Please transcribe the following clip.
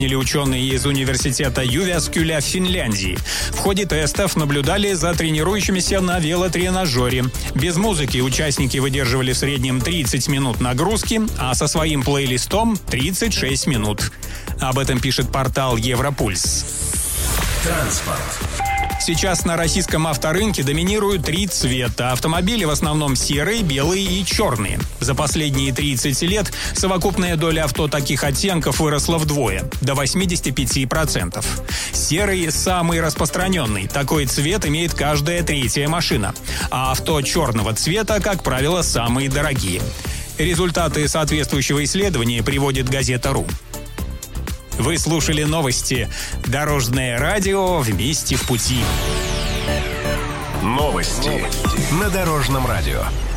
или ученые из университета Ювяскюля в Финляндии. В ходе тестов наблюдали за тренирующимися на велотренажере. Без музыки участники выдерживали в среднем 30 минут нагрузки, а со своим плейлистом 36 минут. Об этом пишет портал Европульс. Транспорт. Сейчас на российском авторынке доминируют 3 цвета. Автомобили в основном серые, белые и черные. За последние 30 лет совокупная доля авто таких оттенков выросла вдвое, до 85%. Серый – самый распространенный. Такой цвет имеет каждая 3-я машина. А авто черного цвета, как правило, самые дорогие. Результаты соответствующего исследования приводит газета.ру. Вы слушали новости. Дорожное радио «Вместе в пути». Новости на Дорожном радио.